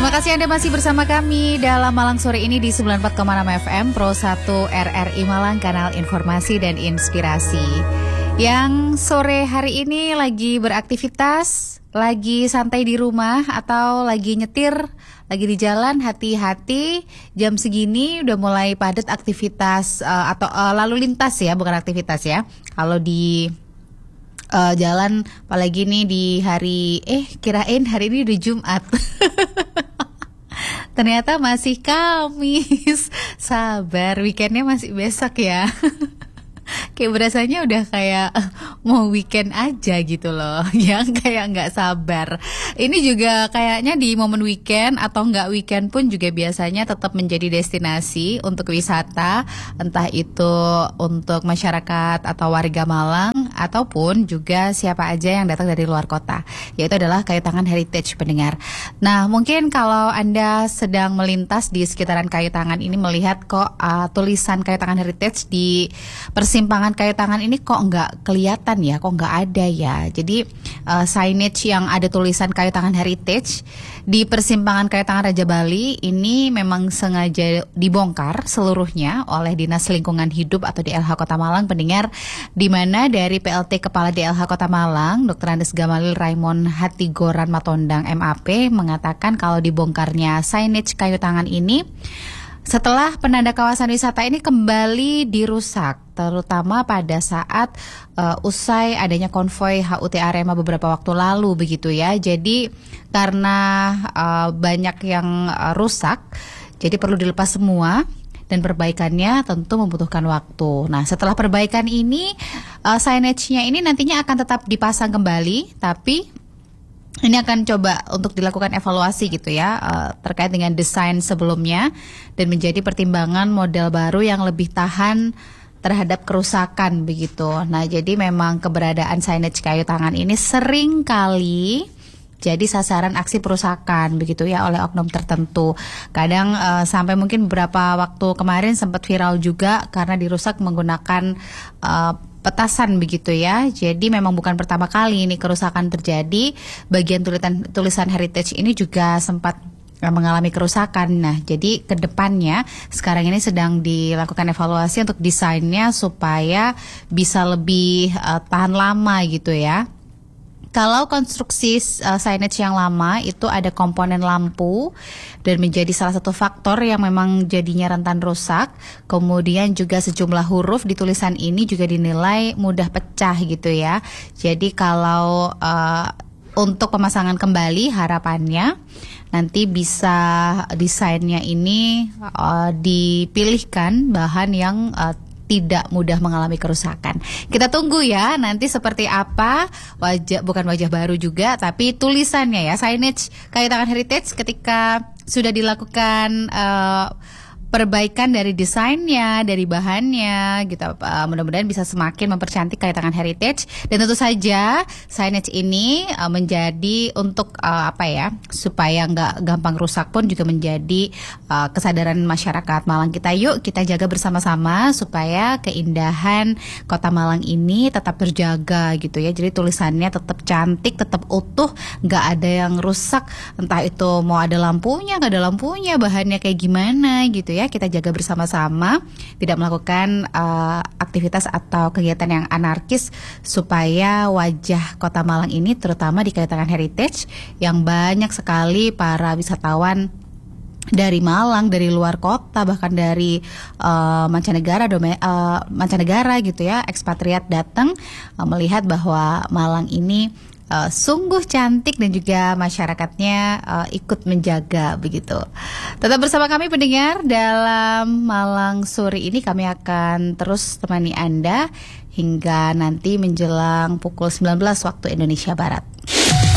Terima kasih Anda masih bersama kami dalam Malang sore ini di 94,6 FM Pro 1 RRI Malang, kanal informasi dan inspirasi. Yang sore hari ini lagi beraktivitas, lagi santai di rumah atau lagi nyetir, lagi di jalan, hati-hati. Jam segini udah mulai padat aktivitas atau lalu lintas ya, bukan aktivitas ya. Kalau di jalan, apalagi nih di hari kirain hari ini udah Jumat. Ternyata masih Kamis. Sabar, weekendnya masih besok ya. Kayak berasanya udah kayak mau weekend aja gitu loh. Yang kayak gak sabar. Ini juga kayaknya di momen weekend atau gak weekend pun juga biasanya tetap menjadi destinasi untuk wisata. Entah itu untuk masyarakat atau warga Malang, ataupun juga siapa aja yang datang dari luar kota. Yaitu adalah Kayu Tangan Heritage, pendengar. Nah, mungkin kalau Anda sedang melintas di sekitaran Kayu Tangan ini, melihat kok tulisan Kayu Tangan Heritage di persimpangan Kayu Tangan ini kok nggak kelihatan ya, kok nggak ada ya. Jadi signage yang ada tulisan Kayu Tangan Heritage di persimpangan Kayu Tangan Raja Bali ini memang sengaja dibongkar seluruhnya oleh Dinas Lingkungan Hidup atau DLH Kota Malang, pendengar, di mana dari PLT Kepala DLH Kota Malang, Dr. Andes Gamalil Raimon Hatigoran Matondang MAP, mengatakan kalau dibongkarnya signage Kayu Tangan ini setelah penanda kawasan wisata ini kembali dirusak, terutama pada saat usai adanya konvoi HUT Arema beberapa waktu lalu begitu ya. Jadi karena banyak yang rusak, jadi perlu dilepas semua. Dan perbaikannya tentu membutuhkan waktu. Nah, setelah perbaikan ini, signage-nya ini nantinya akan tetap dipasang kembali, tapi ini akan coba untuk dilakukan evaluasi gitu ya, terkait dengan desain sebelumnya dan menjadi pertimbangan model baru yang lebih tahan terhadap kerusakan begitu. Nah, jadi memang keberadaan signage Kayu Tangan ini sering kali jadi sasaran aksi perusakan begitu ya oleh oknum tertentu. Kadang sampai mungkin beberapa waktu kemarin sempat viral juga karena dirusak menggunakan petasan begitu ya. Jadi memang bukan pertama kali ini kerusakan terjadi. Bagian tulisan heritage ini juga sempat mengalami kerusakan. Nah, jadi ke depannya sekarang ini sedang dilakukan evaluasi untuk desainnya supaya bisa lebih tahan lama gitu ya. Kalau konstruksi signage yang lama itu ada komponen lampu dan menjadi salah satu faktor yang memang jadinya rentan rusak. Kemudian juga sejumlah huruf di tulisan ini juga dinilai mudah pecah gitu ya. Jadi kalau untuk pemasangan kembali harapannya nanti bisa desainnya ini dipilihkan bahan yang tidak mudah mengalami kerusakan. Kita tunggu ya nanti seperti apa, bukan wajah baru juga, tapi tulisannya ya, signage Kayu Tangan Heritage ketika sudah dilakukan perbaikan dari desainnya, dari bahannya gitu. Mudah-mudahan bisa semakin mempercantik Kayu Tangan Heritage. Dan tentu saja signage ini menjadi untuk supaya nggak gampang rusak pun juga menjadi kesadaran masyarakat Malang kita. Yuk kita jaga bersama-sama supaya keindahan Kota Malang ini tetap terjaga gitu ya. Jadi tulisannya tetap cantik, tetap utuh, nggak ada yang rusak. Entah itu mau ada lampunya, nggak ada lampunya, bahannya kayak gimana gitu ya. Kita jaga bersama-sama, tidak melakukan aktivitas atau kegiatan yang anarkis supaya wajah Kota Malang ini, terutama di Kayu Tangan Heritage, yang banyak sekali para wisatawan dari Malang, dari luar kota, bahkan dari mancanegara gitu ya, ekspatriat datang melihat bahwa Malang ini sungguh cantik dan juga masyarakatnya ikut menjaga begitu. Tetap bersama kami pendengar dalam Malang sore ini, kami akan terus temani Anda hingga nanti menjelang pukul 19 waktu Indonesia Barat.